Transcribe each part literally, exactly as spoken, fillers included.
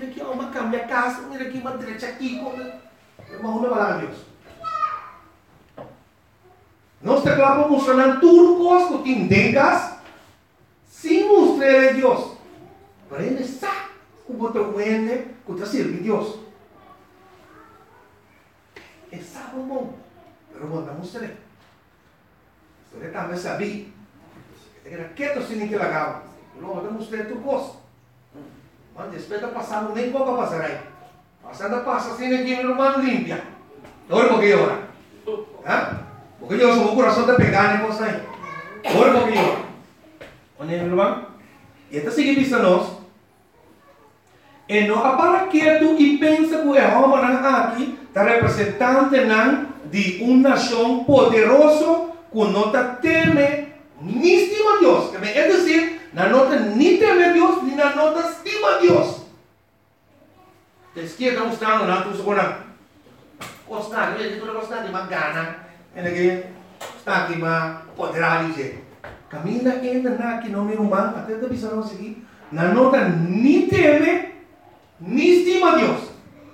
mira aqui, ó, uma cama, minha casa, mira aqui, uma derecha aqui, irmão, não vai lá, Deus. Nós te claro mostrando tudo coisa que tem dengas, sem mostrar a Deus. Para ele sabe que você wende, que você serve a Deus. É sabe, irmão, mas não mostra. Você também sabia. Era quieto sem que lagava. Não, não mostrei tudo coisa. Mas depois passar, nem pouco passar aí. Passando passa assim, aqui no irmão limpia. Olha por que hora. Hã? Porque eu sou o coração de pegar, né, coisa aí. Olha por que hora. Olha, irmão. E esta sigue vista nós. E não para quieto e pensa que o Jeová aqui está representante de uma nação poderosa que não teme nem estima Deus. É dizer, não nem teme Deus, nem não estima Deus. A esquerda está mostrando, não, tu segura. Gostar, ele não gostar de uma gana. Ele aqui está aqui, mas poderá dizer. Caminha ainda na que não me humano, até da visão não seguir. Não nota nem teme, nem estima Deus.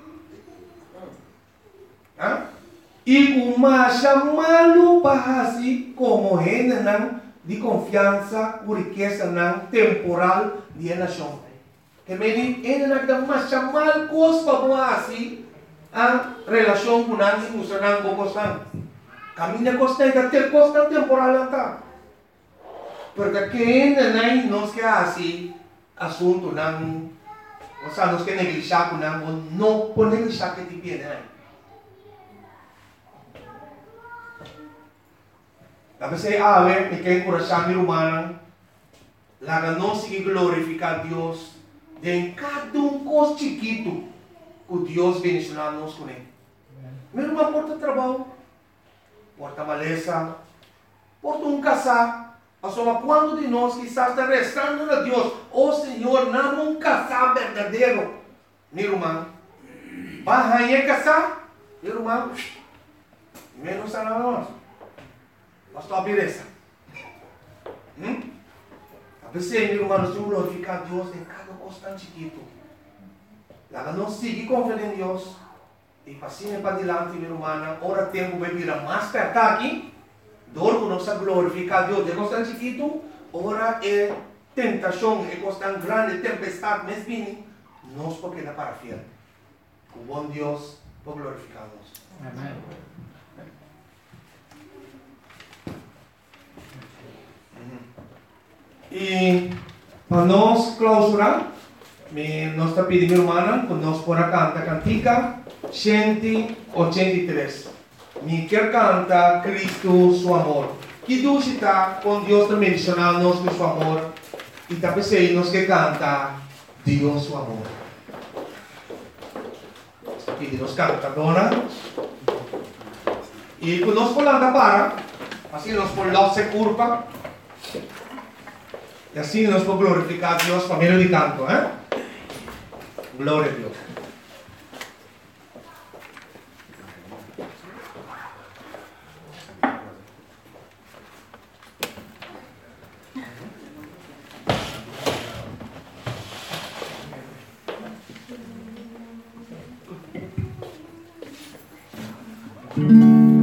Ah? E uma chamá-lo para assim como renda não de confiança, por riqueza não temporal de nação. Que me diz, ainda não dá uma chamar coisa para assim a relação com nós e mostrar não gostam. Caminha constante, ter coisa temporal não tá. Porque ainda não nos que assim assunto não, ou seja, nos que negligenciar com não, não por negligenciar que te pede não. Tapi saya awet, me quedé coração humano, lá não se glorificar Deus, de cada um coisa chiquito que Deus bendicionar nos com ele. Mesmo uma porta de trabalho, porta maleza, porta um casar, a soma quando de nós que está restando a Deus, oh Senhor, não um casar verdadeiro, meu irmão, vai a casar, meu irmão, menos a nós. Pastor, beleza. Hum? A pessoa, meu irmão, nós temos glorificar Deus em cada coisa tão chiquito. Lá não seguir confiando em Deus. E passinho para adiante, meu irmão, ora tempo vai virar mais perto aqui. Dor que nós glorificar Deus de coisa tão chiquito. Ora é tentação, é coisa tão grande, tempestade, mas bem, nós porque dá para fiel. O bom Deus por glorificar-nos. Amém. E para nós clausurar, nós está pedindo, irmã, que nós por cantar cantica cento e oitenta e três. Me quer cantar Cristo, seu amor. Que Deus está com Deus também mencionando-nos com seu amor. E também sei nós que canta Deus, seu amor. E nós canta, dona. E quando nós falamos para, assim nós falamos se curva. E assim nós podemos glorificar a Deus por meio de canto, eh? Glória a Deus. Thank you.